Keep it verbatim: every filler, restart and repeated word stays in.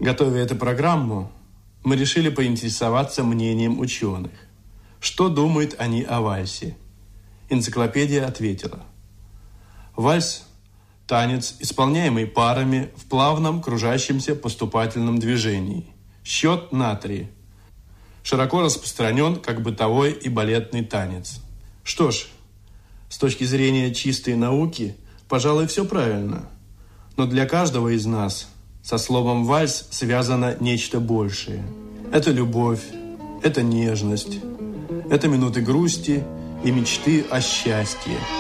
Готовя эту программу, мы решили поинтересоваться мнением ученых. Что думают они о вальсе? Энциклопедия ответила. Вальс – танец, исполняемый парами в плавном кружащемся поступательном движении. Счет на три. Широко распространен как бытовой и балетный танец. Что ж, с точки зрения чистой науки, пожалуй, все правильно. Но для каждого из нас со словом «вальс» связано нечто большее. Это любовь, это нежность, это минуты грусти и мечты о счастье.